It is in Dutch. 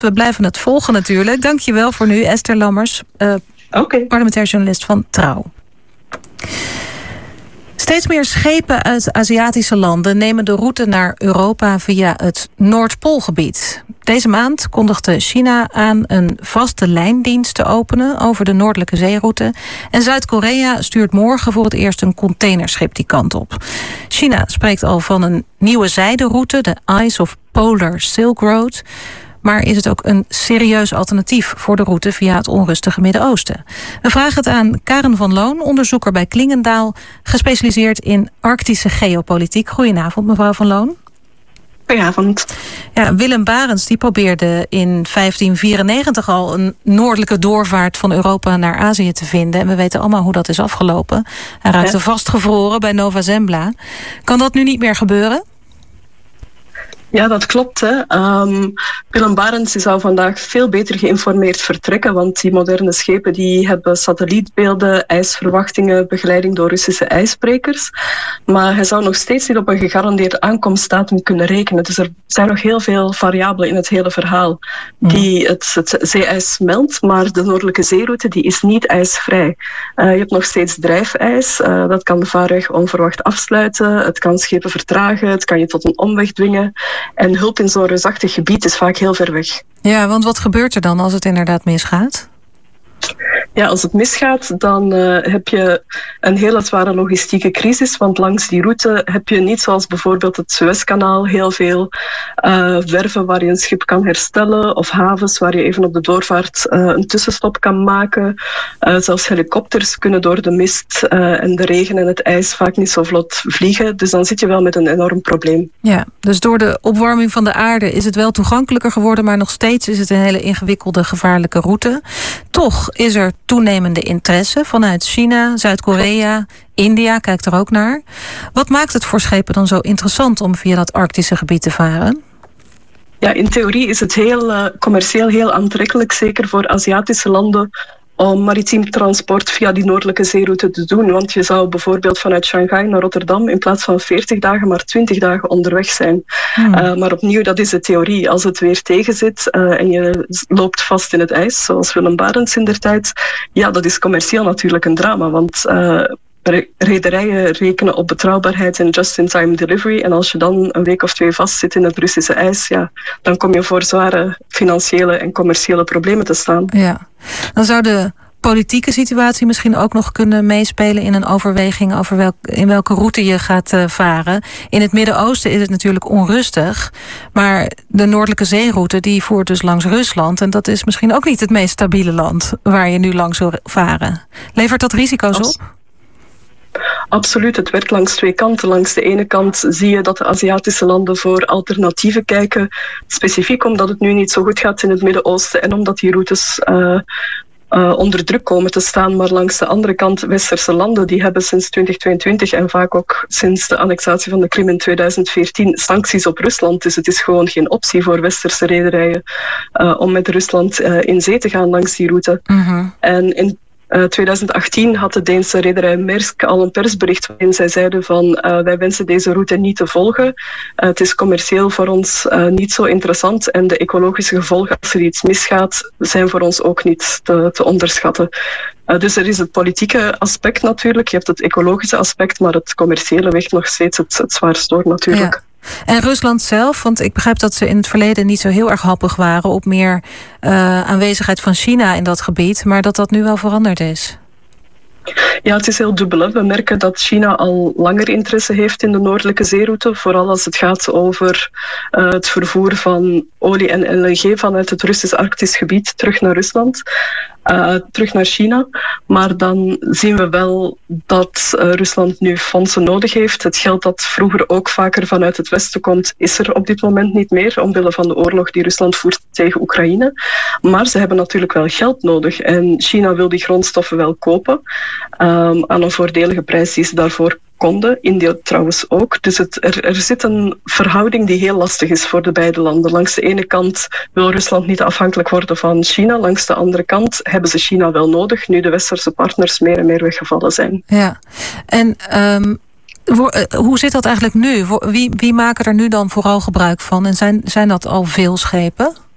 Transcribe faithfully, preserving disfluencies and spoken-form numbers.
We blijven het volgen natuurlijk. Dank je wel voor nu, Esther Lammers, uh, okay. parlementair journalist van Trouw. Steeds meer schepen uit Aziatische landen nemen de route naar Europa via het Noordpoolgebied. Deze maand kondigde China aan een vaste lijndienst te openen over de Noordelijke Zeeroute. En Zuid-Korea stuurt morgen voor het eerst een containerschip die kant op. China spreekt al van een nieuwe zijderoute, de Ice of Polar Silk Road. Maar is het ook een serieus alternatief voor de route via het onrustige Midden-Oosten? We vragen het aan Karen van Loon, onderzoeker bij Klingendaal, gespecialiseerd in Arctische geopolitiek. Goedenavond, mevrouw van Loon. Goedenavond. Ja, Willem Barents die probeerde in vijftien vierennegentig al een noordelijke doorvaart van Europa naar Azië te vinden. En we weten allemaal hoe dat is afgelopen. Hij raakte ja. vastgevroren bij Nova Zembla. Kan dat nu niet meer gebeuren? Ja, dat klopt. Hè. Um, Willem Barents zou vandaag veel beter geïnformeerd vertrekken, want die moderne schepen die hebben satellietbeelden, ijsverwachtingen, begeleiding door Russische ijsbrekers. Maar hij zou nog steeds niet op een gegarandeerde aankomstdatum kunnen rekenen. Dus er zijn nog heel veel variabelen in het hele verhaal die het, het zeeijs meldt, maar de Noordelijke Zeeroute die is niet ijsvrij. Uh, je hebt nog steeds drijfijs, uh, dat kan de vaarweg onverwacht afsluiten, het kan schepen vertragen, het kan je tot een omweg dwingen. En hulp in zo'n reusachtig gebied is vaak heel ver weg. Ja, want wat gebeurt er dan als het inderdaad misgaat? Ja, als het misgaat, dan uh, heb je een hele zware logistieke crisis. Want langs die route heb je niet zoals bijvoorbeeld het Suezkanaal heel veel uh, werven waar je een schip kan herstellen. Of havens waar je even op de doorvaart uh, een tussenstop kan maken. Uh, zelfs helikopters kunnen door de mist uh, en de regen en het ijs vaak niet zo vlot vliegen. Dus dan zit je wel met een enorm probleem. Ja, dus door de opwarming van de aarde is het wel toegankelijker geworden, maar nog steeds is het een hele ingewikkelde, gevaarlijke route. Toch is er toenemende interesse vanuit China, Zuid-Korea, India kijkt er ook naar. Wat maakt het voor schepen dan zo interessant om via dat Arctische gebied te varen? Ja, in theorie is het heel uh, commercieel heel aantrekkelijk, zeker voor Aziatische landen, om maritiem transport via die Noordelijke Zeeroute te doen. Want je zou bijvoorbeeld vanuit Shanghai naar Rotterdam in plaats van veertig dagen maar twintig dagen onderweg zijn. Hmm. Uh, maar opnieuw, dat is de theorie. Als het weer tegenzit uh, en je loopt vast in het ijs, zoals Willem Barents indertijd, ja, dat is commercieel natuurlijk een drama. Want uh, rederijen rekenen op betrouwbaarheid en just-in-time delivery. En als je dan een week of twee vastzit in het Russische ijs, ja, dan kom je voor zware financiële en commerciële problemen te staan. Ja, dan zou de politieke situatie misschien ook nog kunnen meespelen in een overweging over welk, in welke route je gaat uh, varen. In het Midden-Oosten is het natuurlijk onrustig, maar de Noordelijke Zeeroute die voert dus langs Rusland en dat is misschien ook niet het meest stabiele land waar je nu langs wil varen. Levert dat risico's Als... op? Absoluut, het werkt langs twee kanten. Langs de ene kant zie je dat de Aziatische landen voor alternatieven kijken, specifiek omdat het nu niet zo goed gaat in het Midden-Oosten en omdat die routes uh, uh, onder druk komen te staan. Maar langs de andere kant, westerse landen, die hebben sinds twintig tweeëntwintig en vaak ook sinds de annexatie van de Krim in tweeduizend veertien sancties op Rusland. Dus het is gewoon geen optie voor westerse rederijen uh, om met Rusland uh, in zee te gaan langs die route. Mm-hmm. En in Uh, tweeduizend achttien had de Deense rederij Maersk al een persbericht waarin zij zeiden van uh, wij wensen deze route niet te volgen. Uh, het is commercieel voor ons uh, niet zo interessant en de ecologische gevolgen als er iets misgaat zijn voor ons ook niet te, te onderschatten. Uh, dus er is het politieke aspect natuurlijk, je hebt het ecologische aspect, maar het commerciële weegt nog steeds het, het zwaarst door natuurlijk. Ja. En Rusland zelf, want ik begrijp dat ze in het verleden niet zo heel erg happig waren op meer uh, aanwezigheid van China in dat gebied, maar dat dat nu wel veranderd is. Ja, het is heel dubbel. We merken dat China al langer interesse heeft in de Noordelijke Zeeroute. Vooral als het gaat over uh, het vervoer van olie en L N G vanuit het Russisch-Arktisch gebied terug naar Rusland. Uh, terug naar China. Maar dan zien we wel dat uh, Rusland nu fondsen nodig heeft. Het geld dat vroeger ook vaker vanuit het Westen komt, is er op dit moment niet meer, omwille van de oorlog die Rusland voert tegen Oekraïne. Maar ze hebben natuurlijk wel geld nodig. En China wil die grondstoffen wel kopen um, aan een voordelige prijs die ze daarvoor konden. India trouwens ook. Dus het, er, er zit een verhouding die heel lastig is voor de beide landen. Langs de ene kant wil Rusland niet afhankelijk worden van China. Langs de andere kant hebben ze China wel nodig, nu de westerse partners meer en meer weggevallen zijn. Ja, en um, hoe zit dat eigenlijk nu? Wie, wie maken er nu dan vooral gebruik van? En zijn, zijn dat al veel schepen?